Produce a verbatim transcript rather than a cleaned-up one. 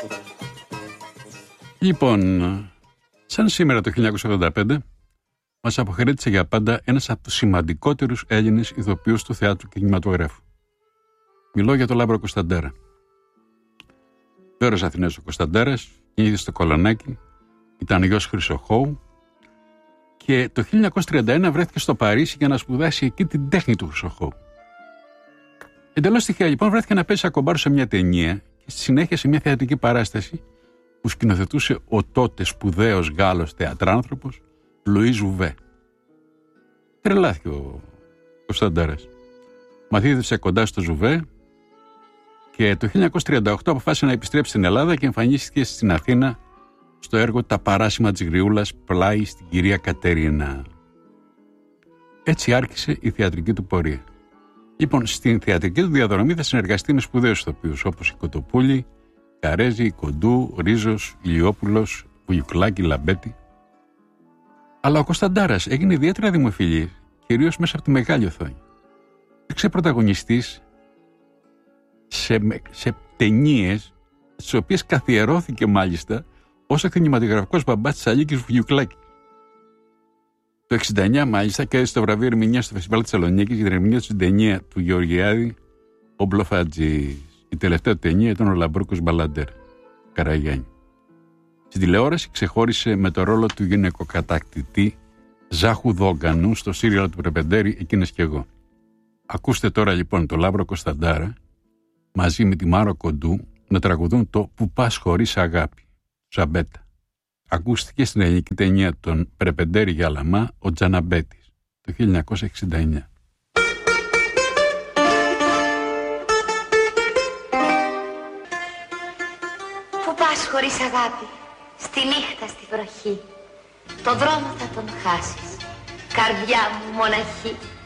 Λοιπόν, σαν σήμερα το χίλια εννιακόσια ογδόντα πέντε, μας αποχαιρέτησε για πάντα ένας από τους σημαντικότερους Έλληνες ηθοποιούς του θεάτρου και κινηματογράφου. Μιλώ για τον Λάμπρο Κωνσταντέρα. Πέρος Αθηναίος ο Κωνσταντέρας, γεννήθηκε στο Κολονάκι, ήταν γιος Χρυσοχώου και το χίλια εννιακόσια τριάντα ένα βρέθηκε στο Παρίσι για να σπουδάσει εκεί την τέχνη του Χρυσοχώου. Εντελώς τυχαία λοιπόν βρέθηκε να παίζει ακομπάρο σε μια ταινία και στη συνέχεια σε μια θεατρική παράσταση που σκηνοθετούσε ο τότε σπουδαίος Γάλλος θεατράνθρωπος Λουί Ζουβέ. Τρελάθηκε ο Κωνσταντέρας. Μαθήτευσε κοντά στο Ζουβέ και το χίλια εννιακόσια τριάντα οκτώ αποφάσισε να επιστρέψει στην Ελλάδα και εμφανίστηκε στην Αθήνα στο έργο «Τα παράσημα της Γριούλας» πλάι στην κυρία Κατερίνα. Έτσι άρχισε η θεατρική του πορεία. Λοιπόν, στην θεατρική του διαδρομή θα συνεργαστεί με σπουδαίους ηθοποιούς όπως η Κοτοπούλη, Καρέζη, Κοντού, Ρίζος, Ηλιόπουλος, Βουγιουκλάκη, Λαμπέτη. Αλλά ο Κωνσταντάρας έγινε ιδιαίτερα δημοφιλής, κυρίως μέσα από τη μεγάλη οθόνη. Υπήρξε πρωταγωνιστής σε, σε ταινίες, στις οποίες καθιερώθηκε μάλιστα ως κινηματογραφικός μπαμπάς της Αλίκης Βουγιουκλάκη. Το εξήντα εννιά μάλιστα κέρδισε το βραβείο ερμηνείας στο Φεστιβάλ της Θεσσαλονίκης για την ερμηνεία του στην ταινία του Γεωργιάδη «Ο Μπλοφατζής». Η τελευταία ταινία ήταν ο Λαμπρούκος Μπαλαντέρ, Καραγιάννη. Στην τηλεόραση ξεχώρισε με το ρόλο του γυναικοκατακτητή Ζάχου Δόγκανου στο σύριαλ του Πρεπεντέρη «Εκείνες κι εγώ». Ακούστε τώρα λοιπόν το Λάμπρο Κωνσταντάρα μαζί με τη Μάρο Κοντού να τραγουδούν το «Που πας χωρίς αγάπη», Ζαμπέτα. Ακούστηκε στην ελληνική ταινία των Πρεπεντέρη για Λαμά ο Τζαναμπέτης το χίλια εννιακόσια εξήντα εννιά. Πού πας χωρίς αγάπη, στη νύχτα στη βροχή, το δρόμο θα τον χάσεις, καρδιά μου μοναχή.